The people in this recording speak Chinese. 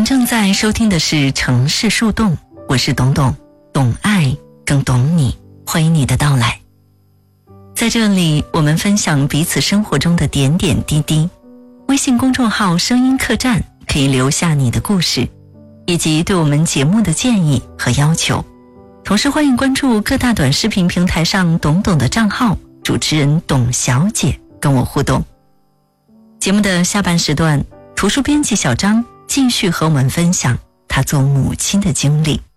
您正在收听的是城市树洞，我是董董，懂爱更懂你，欢迎你的到来。在这里，我们分享彼此生活中的点点滴滴。微信公众号声音客栈可以留下你的故事，以及对我们节目的建议和要求。同时欢迎关注各大短视频平台上董董的账号，主持人董小姐跟我互动。节目的下半时段，图书编辑小张继续和我们分享她做母亲的经历。